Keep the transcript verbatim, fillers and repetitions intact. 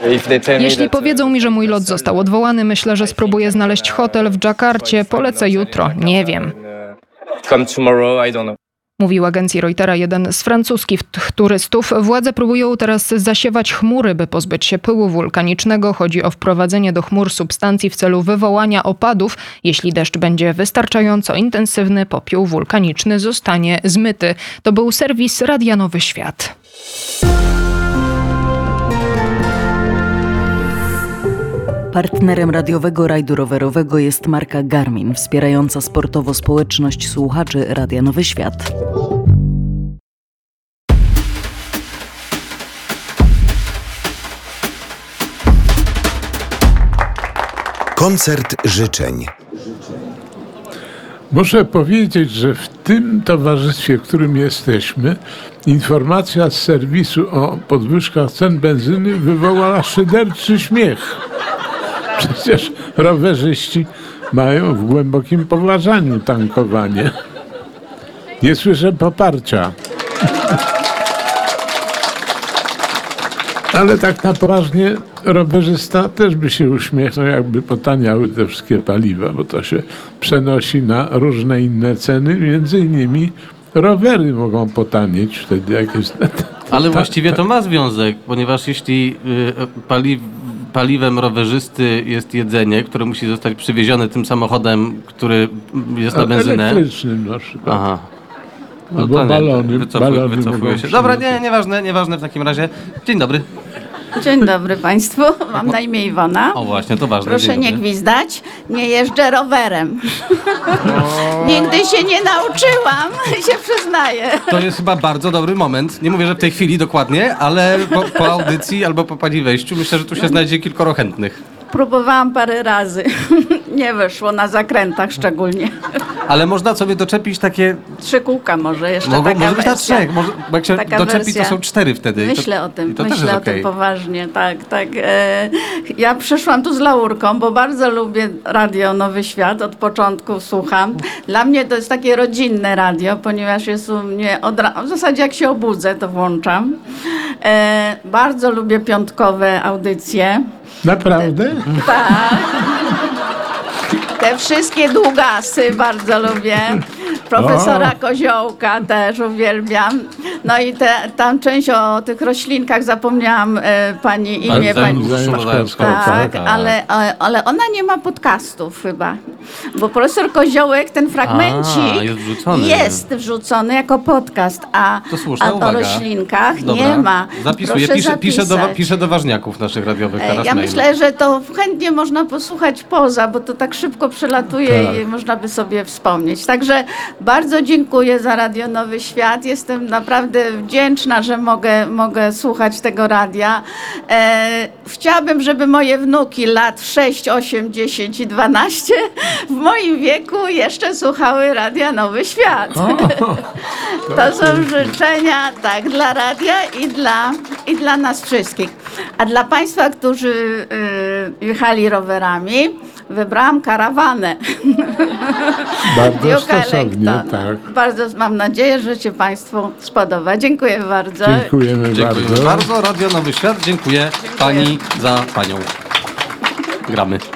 Jeśli powiedzą mi, że mój lot został odwołany, myślę, że spróbuję znaleźć hotel w Dżakarcie. Polecę jutro. Nie wiem. Mówił agencji Reutera jeden z francuskich turystów. Władze próbują teraz zasiewać chmury, by pozbyć się pyłu wulkanicznego. Chodzi o wprowadzenie do chmur substancji w celu wywołania opadów. Jeśli deszcz będzie wystarczająco intensywny, popiół wulkaniczny zostanie zmyty. To był serwis Radia Nowy Świat. Partnerem radiowego rajdu rowerowego jest marka Garmin, wspierająca sportowo społeczność słuchaczy Radia Nowy Świat. Koncert życzeń. Muszę powiedzieć, że w tym towarzystwie, w którym jesteśmy, informacja z serwisu o podwyżkach cen benzyny wywołała szyderczy śmiech. Przecież rowerzyści mają w głębokim poważaniu tankowanie. Nie słyszę poparcia. Ale tak na poważnie rowerzysta też by się uśmiechnął, jakby potaniały te wszystkie paliwa, bo to się przenosi na różne inne ceny, między innymi rowery mogą potanieć wtedy, jak jest... Ale właściwie to ma związek, ponieważ jeśli y, paliw, paliwem rowerzysty jest jedzenie, które musi zostać przywiezione tym samochodem, który jest na benzynę. Elektrycznym na przykład. Aha. No Albo to nie, balony. wycofuję, balony wycofuję się. Dobra, nie, nieważne, nieważne w takim razie. Dzień dobry. Dzień dobry Państwu, mam na imię Iwona. O właśnie, to ważne. Proszę nie gwizdać, nie jeżdżę rowerem. Nigdy się nie nauczyłam, się przyznaję. To jest chyba bardzo dobry moment. Nie mówię, że w tej chwili dokładnie, ale po, po audycji albo po pani wejściu myślę, że tu się znajdzie kilkoro chętnych. Próbowałam parę razy. Nie wyszło, na zakrętach szczególnie. Ale można sobie doczepić takie... Trzy kółka może jeszcze Mogą, taka może być na wersja. trzech, może, bo jak się Taka doczepi, wersja. to są cztery wtedy. Myślę to, o tym, to też myślę jest o tym okej. poważnie, tak, tak. E, ja przyszłam tu z laurką, bo bardzo lubię Radio Nowy Świat, od początku słucham. Dla mnie to jest takie rodzinne radio, ponieważ jest u mnie, od, ra- w zasadzie jak się obudzę, to włączam. E, bardzo lubię piątkowe audycje. Naprawdę? Tak. Te wszystkie długasy bardzo lubię. Profesora O. Koziołka też uwielbiam. No i te, tam część o tych roślinkach zapomniałam e, pani imię. Ale Pani, Zajączkowska, tak, tak. ale, ale, ale ona nie ma podcastów chyba. Bo profesor Koziołek, ten fragmencik A, jest wrzucony. jest wrzucony jako podcast, a, To słuszna a o uwaga. roślinkach Dobra. nie ma. Zapisuję, Proszę piszę, piszę, do, zapisać. piszę do ważniaków naszych radiowych E, teraz Ja mail. myślę, że to chętnie można posłuchać poza, bo to tak szybko przelatuje Tak. i można by sobie wspomnieć. Także bardzo dziękuję za Radio Nowy Świat. Jestem naprawdę wdzięczna, że mogę, mogę słuchać tego radia. E, chciałabym, żeby moje wnuki lat sześć, osiem, dziesięć i dwanaście w moim wieku jeszcze słuchały Radia Nowy Świat. To są życzenia tak dla radia i dla, i dla nas wszystkich. A dla Państwa, którzy y, jechali rowerami, wybrałam karawanę. Bardzo Duke'a stosownie, Ellington. tak. Bardzo mam nadzieję, że się Państwu spodoba. Dziękuję bardzo. Dziękujemy Dziękuję bardzo. bardzo. Radio Nowy Świat. Dziękuję, pani za panią. Gramy.